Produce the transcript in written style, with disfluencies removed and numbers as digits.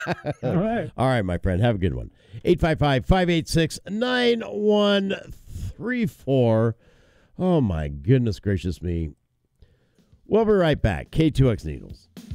All right. All right, my friend. Have a good one. 855-586-9134. Oh, my goodness gracious me. We'll be right back. K2X Needles.